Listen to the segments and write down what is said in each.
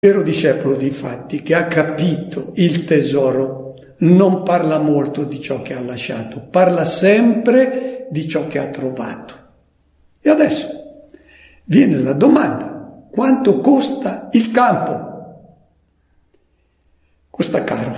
vero discepolo difatti che ha capito il tesoro non parla molto di ciò che ha lasciato, parla sempre di ciò che ha trovato. E adesso viene la domanda: quanto costa il campo? Costa caro,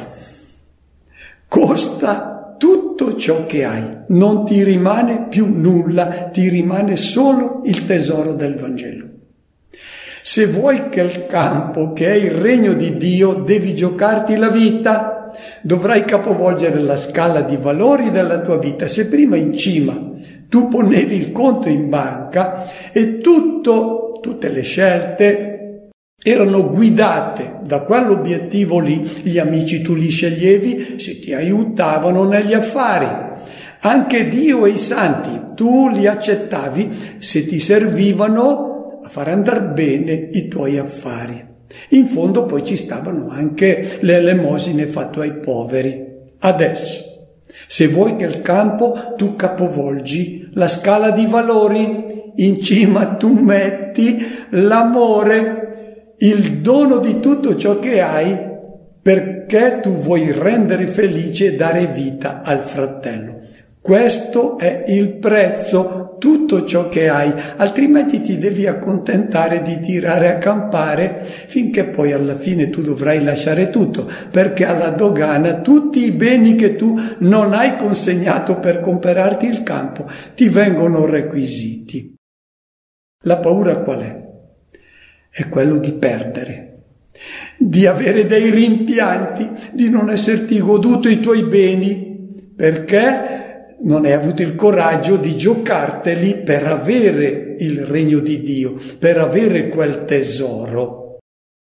costa tutto ciò che hai, non ti rimane più nulla, ti rimane solo il tesoro del Vangelo. Se vuoi che il campo, che è il regno di Dio, devi giocarti la vita, dovrai capovolgere la scala di valori della tua vita. Se prima in cima tu ponevi il conto in banca e tutte le scelte erano guidate da quell'obiettivo lì, gli amici tu li sceglievi se ti aiutavano negli affari, anche Dio e i santi tu li accettavi se ti servivano a far andare bene i tuoi affari. In fondo poi ci stavano anche le elemosine fatte ai poveri. Adesso, se vuoi che il campo, tu capovolgi la scala di valori, in cima tu metti l'amore, il dono di tutto ciò che hai, perché tu vuoi rendere felice e dare vita al fratello. Questo è il prezzo, tutto ciò che hai, altrimenti ti devi accontentare di tirare a campare finché poi alla fine tu dovrai lasciare tutto, perché alla dogana tutti i beni che tu non hai consegnato per comprarti il campo ti vengono requisiti. La paura qual è? È quello di perdere, di avere dei rimpianti, di non esserti goduto i tuoi beni, perché non hai avuto il coraggio di giocarteli per avere il regno di Dio, per avere quel tesoro.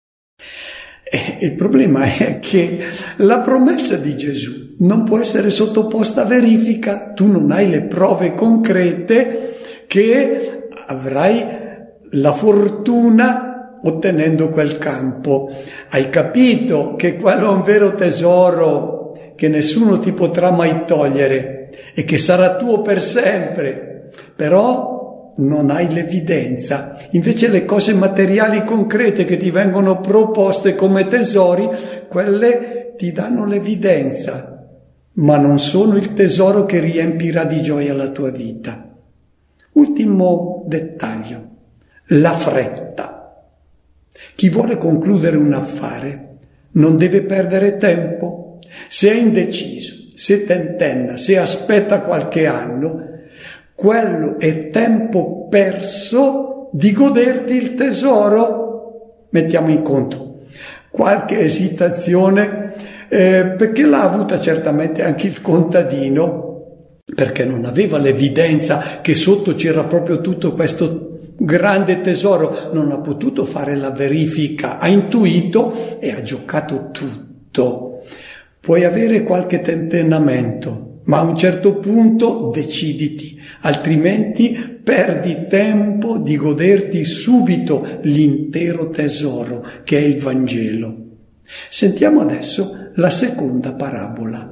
E il problema è che la promessa di Gesù non può essere sottoposta a verifica. Tu non hai le prove concrete che avrai la fortuna ottenendo quel campo. Hai capito che quello è un vero tesoro che nessuno ti potrà mai togliere e che sarà tuo per sempre, però non hai l'evidenza. Invece le cose materiali concrete che ti vengono proposte come tesori, quelle ti danno l'evidenza, ma non sono il tesoro che riempirà di gioia la tua vita. Ultimo dettaglio, la fretta. Chi vuole concludere un affare non deve perdere tempo. Se è indeciso, se tentenna, se aspetta qualche anno, quello è tempo perso di goderti il tesoro. Mettiamo in conto qualche esitazione, perché l'ha avuta certamente anche il contadino, perché non aveva l'evidenza che sotto c'era proprio tutto questo grande tesoro, non ha potuto fare la verifica, ha intuito e ha giocato tutto. Puoi avere qualche tentennamento, ma a un certo punto deciditi, altrimenti perdi tempo di goderti subito l'intero tesoro che è il Vangelo. Sentiamo adesso la seconda parabola.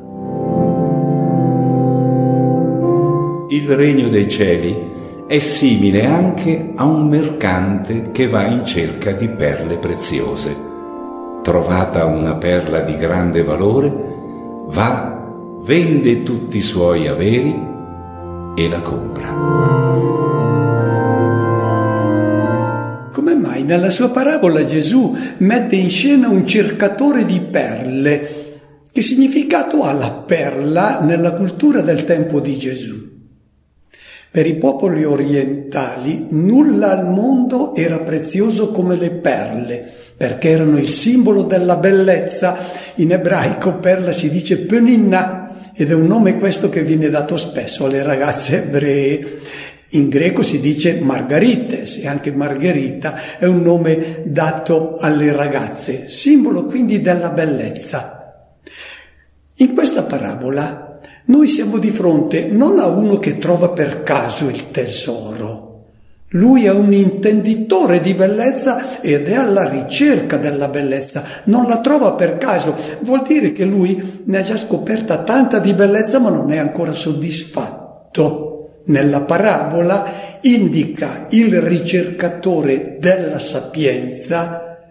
Il regno dei cieli è simile anche a un mercante che va in cerca di perle preziose. Trovata una perla di grande valore, va, vende tutti i suoi averi e la compra. Come mai nella sua parabola Gesù mette in scena un cercatore di perle? Che significato ha la perla nella cultura del tempo di Gesù? Per i popoli orientali nulla al mondo era prezioso come le perle, perché erano il simbolo della bellezza. In ebraico perla si dice peninna, ed è un nome questo che viene dato spesso alle ragazze ebree. In greco si dice margarites, e anche Margherita è un nome dato alle ragazze, simbolo quindi della bellezza. In questa parabola noi siamo di fronte non a uno che trova per caso il tesoro. Lui è un intenditore di bellezza ed è alla ricerca della bellezza. Non la trova per caso. Vuol dire che lui ne ha già scoperta tanta di bellezza, ma non è ancora soddisfatto. Nella parabola indica il ricercatore della sapienza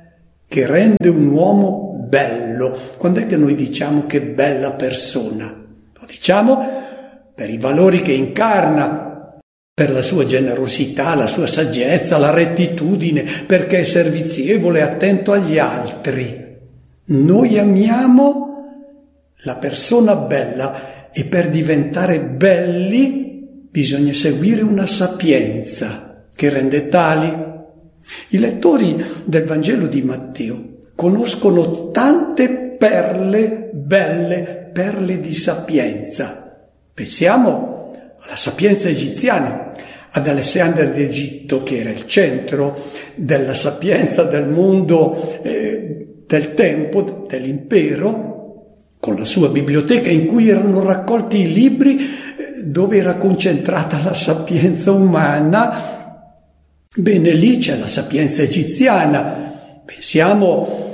che rende un uomo bello. Quando è che noi diciamo che bella persona? Lo diciamo per i valori che incarna, per la sua generosità, la sua saggezza, la rettitudine, perché è servizievole, attento agli altri. Noi amiamo la persona bella e per diventare belli bisogna seguire una sapienza che rende tali. I lettori del Vangelo di Matteo conoscono tante perle belle, perle di sapienza. Pensiamo alla sapienza egiziana, ad Alessandro d'Egitto, che era il centro della sapienza del mondo, del tempo, dell'impero, con la sua biblioteca in cui erano raccolti i libri dove era concentrata la sapienza umana. Bene, lì c'è la sapienza egiziana. Pensiamo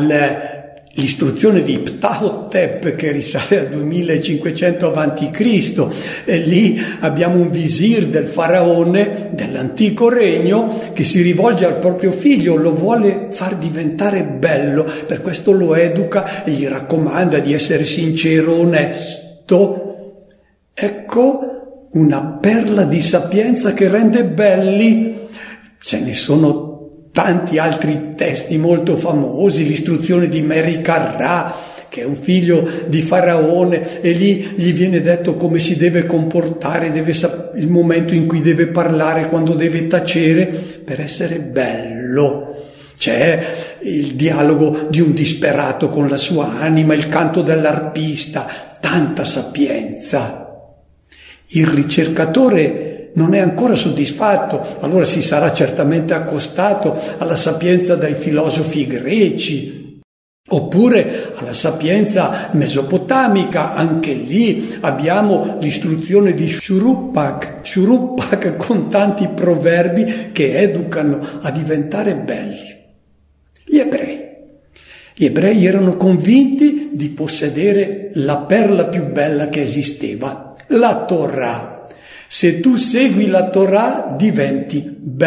all'istruzione di Ptahotep che risale al 2500 a.C. e lì abbiamo un visir del faraone dell'antico regno che si rivolge al proprio figlio, lo vuole far diventare bello, per questo lo educa e gli raccomanda di essere sincero, onesto. Ecco una perla di sapienza che rende belli. Ce ne sono tanti altri testi molto famosi, l'istruzione di Meri-Carrà, che è un figlio di Faraone, e lì gli viene detto come si deve comportare, il momento in cui deve parlare, quando deve tacere, per essere bello. C'è il dialogo di un disperato con la sua anima, il canto dell'arpista, tanta sapienza. Il ricercatore non è ancora soddisfatto, allora si sarà certamente accostato alla sapienza dei filosofi greci, oppure alla sapienza mesopotamica. Anche lì abbiamo l'istruzione di Shuruppak con tanti proverbi che educano a diventare belli. Gli ebrei erano convinti di possedere la perla più bella che esisteva, la Torah. Se tu segui la Torah diventi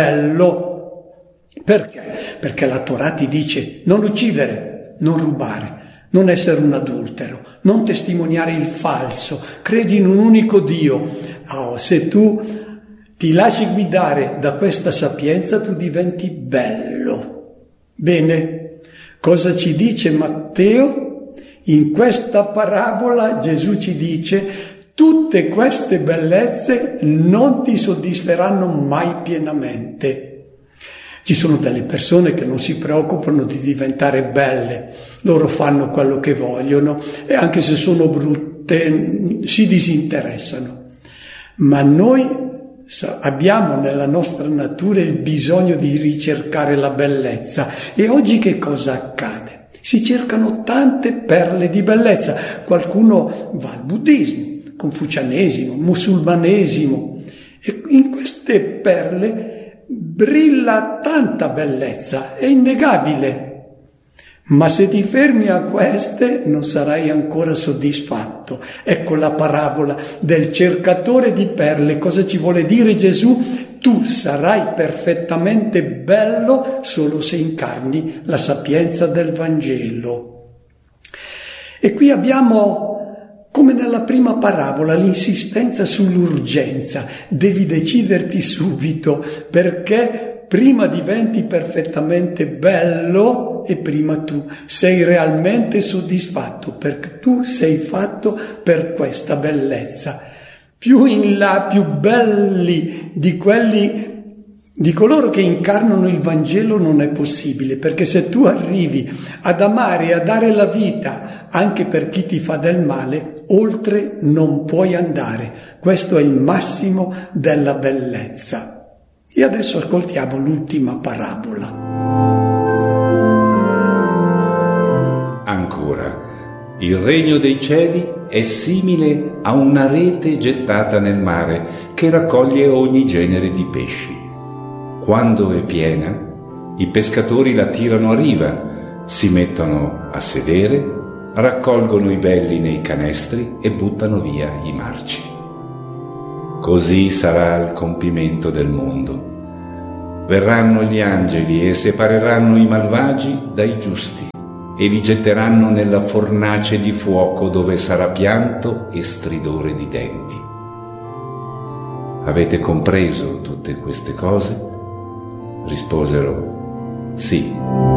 bello. Perché? Perché la Torah ti dice non uccidere, non rubare, non essere un adultero, non testimoniare il falso, credi in un unico Dio. Se tu ti lasci guidare da questa sapienza, tu diventi bello. Bene, cosa ci dice Matteo? In questa parabola Gesù ci dice: tutte queste bellezze non ti soddisferanno mai pienamente. Ci sono delle persone che non si preoccupano di diventare belle, loro fanno quello che vogliono e anche se sono brutte si disinteressano. Ma noi abbiamo nella nostra natura il bisogno di ricercare la bellezza. E oggi che cosa accade? Si cercano tante perle di bellezza. Qualcuno va al buddismo, confucianesimo, musulmanesimo, e in queste perle brilla tanta bellezza, è innegabile. Ma se ti fermi a queste non sarai ancora soddisfatto. Ecco la parabola del cercatore di perle. Cosa ci vuole dire Gesù? Tu sarai perfettamente bello solo se incarni la sapienza del Vangelo. E qui abbiamo, come nella prima parabola, l'insistenza sull'urgenza. Devi deciderti subito, perché prima diventi perfettamente bello e prima tu sei realmente soddisfatto, perché tu sei fatto per questa bellezza. Più in là, più belli di coloro che incarnano il Vangelo non è possibile, perché se tu arrivi ad amare e a dare la vita anche per chi ti fa del male, oltre non puoi andare. Questo è il massimo della bellezza. E adesso ascoltiamo l'ultima parabola. Ancora, il regno dei cieli è simile a una rete gettata nel mare che raccoglie ogni genere di pesci. Quando è piena, i pescatori la tirano a riva, si mettono a sedere, raccolgono i belli nei canestri e buttano via i marci. Così sarà il compimento del mondo. Verranno gli angeli e separeranno i malvagi dai giusti e li getteranno nella fornace di fuoco dove sarà pianto e stridore di denti. Avete compreso tutte queste cose? Risposero sì.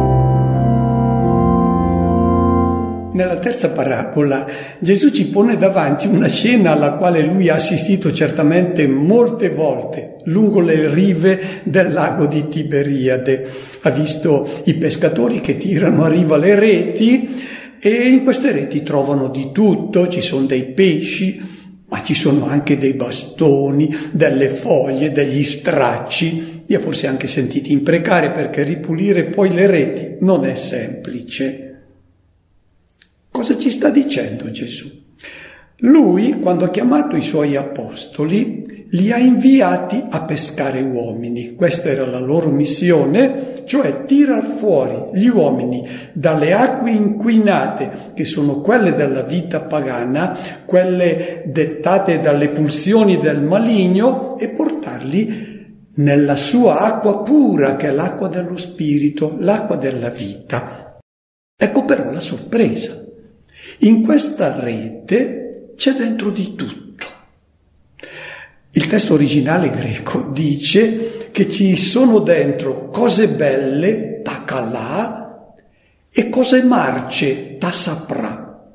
Nella terza parabola Gesù ci pone davanti una scena alla quale lui ha assistito certamente molte volte lungo le rive del lago di Tiberiade. Ha visto i pescatori che tirano a riva le reti e in queste reti trovano di tutto, ci sono dei pesci, ma ci sono anche dei bastoni, delle foglie, degli stracci. Li ha forse anche sentiti imprecare perché ripulire poi le reti non è semplice. Cosa ci sta dicendo Gesù? Lui, quando ha chiamato i suoi apostoli, li ha inviati a pescare uomini. Questa era la loro missione, cioè tirar fuori gli uomini dalle acque inquinate, che sono quelle della vita pagana, quelle dettate dalle pulsioni del maligno, e portarli nella sua acqua pura, che è l'acqua dello Spirito, l'acqua della vita. Ecco però la sorpresa. In questa rete c'è dentro di tutto. Il testo originale greco dice che ci sono dentro cose belle, takalà, e cose marce, tasapra.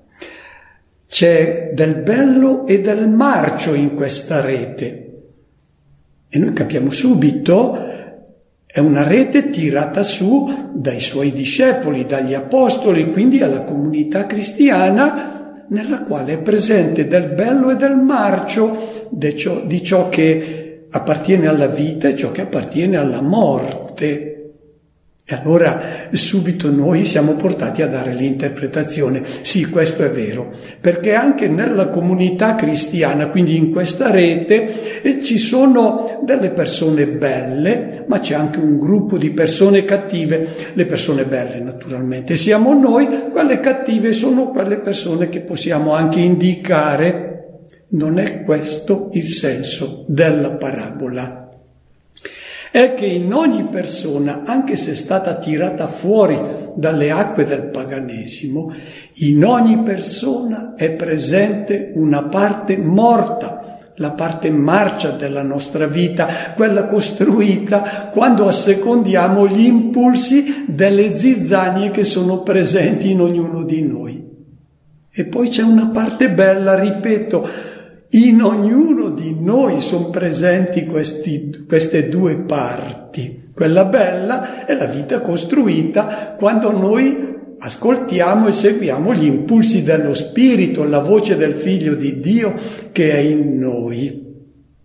C'è del bello e del marcio in questa rete. E noi capiamo subito, è una rete tirata su dai suoi discepoli, dagli apostoli, quindi alla comunità cristiana, nella quale è presente del bello e del marcio, di ciò che appartiene alla vita e ciò che appartiene alla morte. E allora subito noi siamo portati a dare l'interpretazione. Sì, questo è vero, perché anche nella comunità cristiana, quindi in questa rete, ci sono delle persone belle, ma c'è anche un gruppo di persone cattive. Le persone belle, naturalmente, siamo noi, quelle cattive sono quelle persone che possiamo anche indicare. Non è questo il senso della parabola. È che in ogni persona, anche se è stata tirata fuori dalle acque del paganesimo, in ogni persona è presente una parte morta, la parte marcia della nostra vita, quella costruita quando assecondiamo gli impulsi delle zizzanie che sono presenti in ognuno di noi. E poi c'è una parte bella, ripeto, in ognuno di noi sono presenti queste due parti. Quella bella è la vita costruita quando noi ascoltiamo e seguiamo gli impulsi dello Spirito, la voce del Figlio di Dio che è in noi.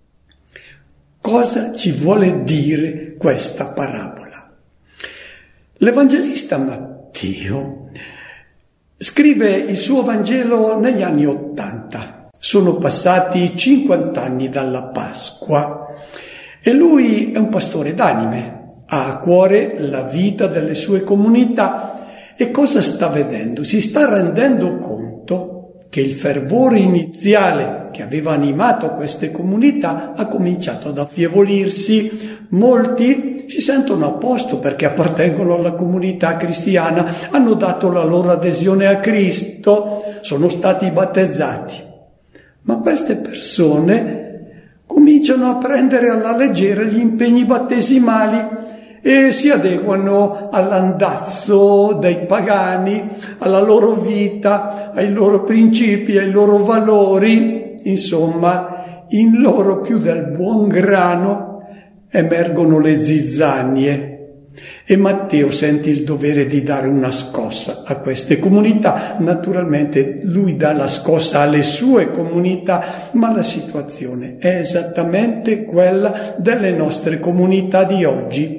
Cosa ci vuole dire questa parabola? L'Evangelista Matteo scrive il suo Vangelo negli anni '80. Sono passati 50 anni dalla Pasqua e lui è un pastore d'anime, ha a cuore la vita delle sue comunità e cosa sta vedendo? Si sta rendendo conto che il fervore iniziale che aveva animato queste comunità ha cominciato ad affievolirsi. Molti si sentono a posto perché appartengono alla comunità cristiana, hanno dato la loro adesione a Cristo, sono stati battezzati. Ma queste persone cominciano a prendere alla leggera gli impegni battesimali e si adeguano all'andazzo dei pagani, alla loro vita, ai loro principi, ai loro valori. Insomma, in loro più del buon grano emergono le zizzanie. E Matteo sente il dovere di dare una scossa a queste comunità. Naturalmente lui dà la scossa alle sue comunità, ma la situazione è esattamente quella delle nostre comunità di oggi.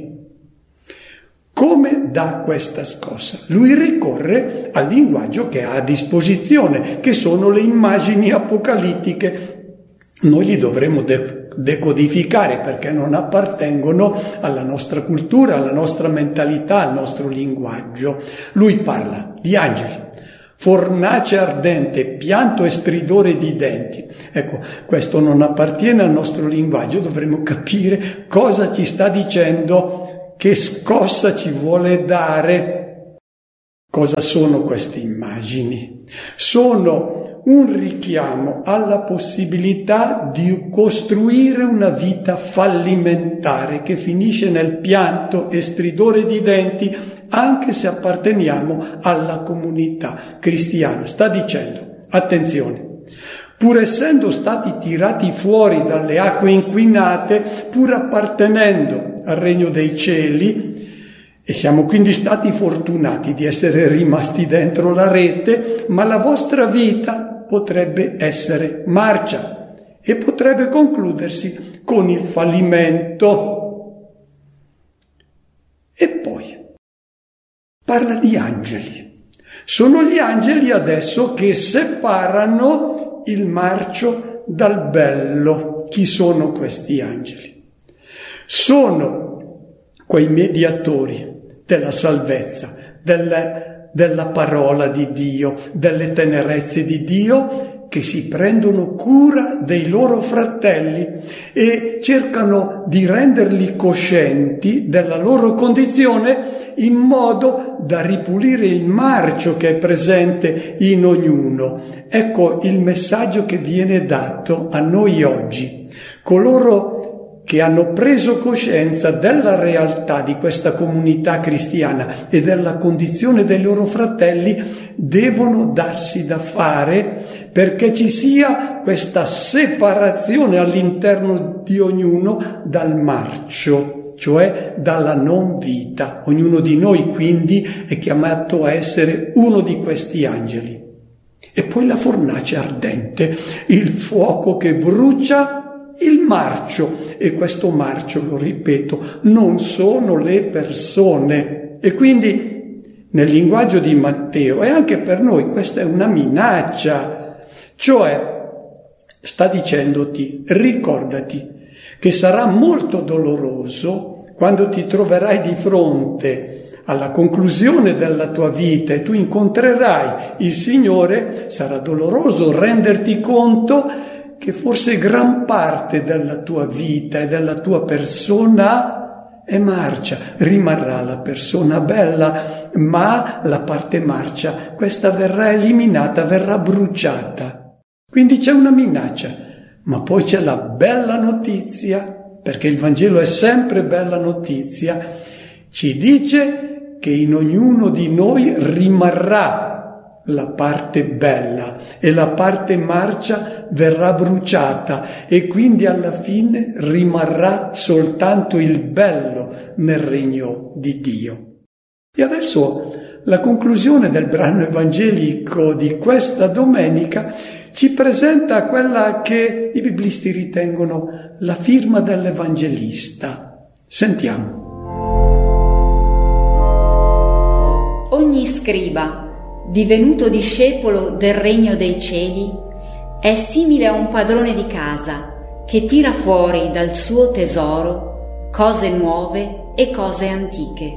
Come dà questa scossa? Lui ricorre al linguaggio che ha a disposizione, che sono le immagini apocalittiche. Noi li dovremo decodificare perché non appartengono alla nostra cultura, alla nostra mentalità, al nostro linguaggio. Lui parla di angeli, fornace ardente, pianto e stridore di denti. Ecco, questo non appartiene al nostro linguaggio, dovremmo capire cosa ci sta dicendo, che scossa ci vuole dare. Cosa sono queste immagini? Sono un richiamo alla possibilità di costruire una vita fallimentare che finisce nel pianto e stridore di denti, anche se apparteniamo alla comunità cristiana. Sta dicendo, attenzione, pur essendo stati tirati fuori dalle acque inquinate, pur appartenendo al regno dei cieli, e siamo quindi stati fortunati di essere rimasti dentro la rete, ma la vostra vita potrebbe essere marcia e potrebbe concludersi con il fallimento. E poi parla di angeli. Sono gli angeli adesso che separano il marcio dal bello. Chi sono questi angeli? Sono quei mediatori della salvezza, della parola di Dio, delle tenerezze di Dio, che si prendono cura dei loro fratelli e cercano di renderli coscienti della loro condizione in modo da ripulire il marcio che è presente in ognuno. Ecco il messaggio che viene dato a noi oggi. Coloro che hanno preso coscienza della realtà di questa comunità cristiana e della condizione dei loro fratelli devono darsi da fare perché ci sia questa separazione all'interno di ognuno dal marcio, cioè dalla non vita. Ognuno di noi quindi è chiamato a essere uno di questi angeli. E poi la fornace ardente, il fuoco che brucia il marcio, e questo marcio, lo ripeto, non sono le persone. E quindi nel linguaggio di Matteo e anche per noi questa è una minaccia, cioè sta dicendoti: ricordati che sarà molto doloroso quando ti troverai di fronte alla conclusione della tua vita e tu incontrerai il Signore. Sarà doloroso renderti conto che forse gran parte della tua vita e della tua persona è marcia. Rimarrà la persona bella, ma la parte marcia, questa verrà eliminata, verrà bruciata. Quindi c'è una minaccia, ma poi c'è la bella notizia, perché il Vangelo è sempre bella notizia. Ci dice che in ognuno di noi rimarrà la parte bella e la parte marcia verrà bruciata e quindi alla fine rimarrà soltanto il bello nel regno di Dio. E adesso la conclusione del brano evangelico di questa domenica ci presenta quella che i biblisti ritengono la firma dell'evangelista. Sentiamo. Ogni scriba divenuto discepolo del regno dei cieli, è simile a un padrone di casa che tira fuori dal suo tesoro cose nuove e cose antiche.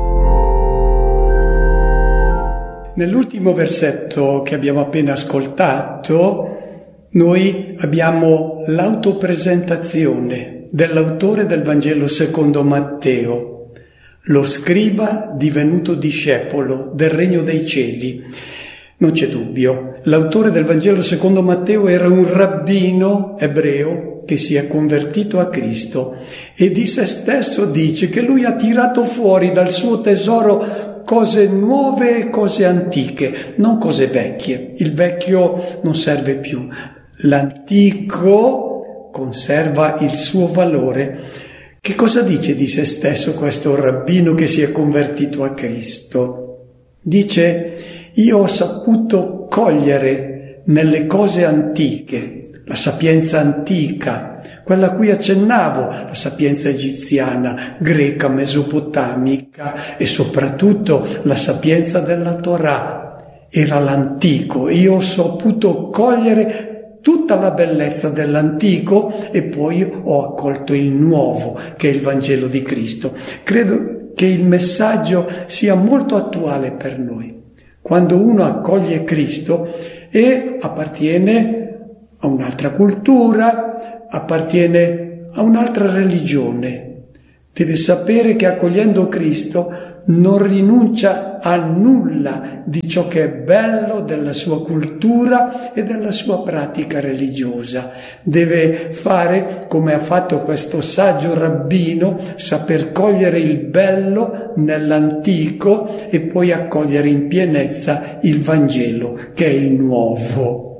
Nell'ultimo versetto che abbiamo appena ascoltato, noi abbiamo l'autopresentazione dell'autore del Vangelo secondo Matteo, lo scriba divenuto discepolo del regno dei cieli. Non c'è dubbio, l'autore del Vangelo secondo Matteo era un rabbino ebreo che si è convertito a Cristo e di se stesso dice che lui ha tirato fuori dal suo tesoro cose nuove e cose antiche, non cose vecchie. Il vecchio non serve più, l'antico conserva il suo valore. Che cosa dice di se stesso questo rabbino che si è convertito a Cristo? Dice: io ho saputo cogliere nelle cose antiche, la sapienza antica, quella a cui accennavo, la sapienza egiziana, greca, mesopotamica e soprattutto la sapienza della Torah. Era l'antico, io ho saputo cogliere tutta la bellezza dell'antico e poi ho accolto il nuovo, che è il Vangelo di Cristo. Credo che il messaggio sia molto attuale per noi. Quando uno accoglie Cristo e appartiene a un'altra cultura, appartiene a un'altra religione. Deve sapere che accogliendo Cristo non rinuncia a nulla di ciò che è bello della sua cultura e della sua pratica religiosa. Deve fare come ha fatto questo saggio rabbino, saper cogliere il bello nell'antico e poi accogliere in pienezza il Vangelo, che è il nuovo.